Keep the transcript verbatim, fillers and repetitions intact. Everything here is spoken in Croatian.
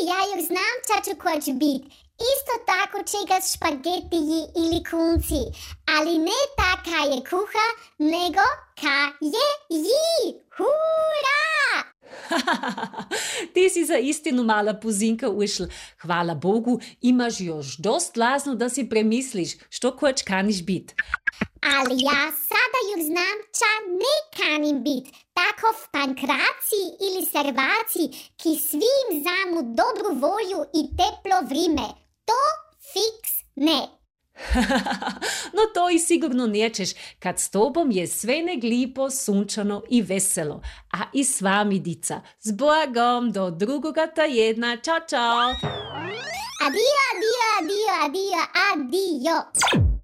ja još znam čaču ko će bit. Isto tako čega špagetiji ili kunci. Ali ne ta ka je kuha, nego ka je ji. Hura! Ti si za istinu mala puzinka ušl. Hvala Bogu, imaš još dost lazno da si premisliš što koč kaniš bit. Ali ja sada još znam ča ne kanim bit. Takov pankraci ili servaci, ki svim zamu dobru volju i teplo vrime. To fiks ne. No to i sigurno nećeš, kad s tobom je sve nek lipo, sunčano i veselo. A i s vami, dica. S Bogom, do drugoga tjedna. Ćao, čao! Adio, adio, adio, adio, adio.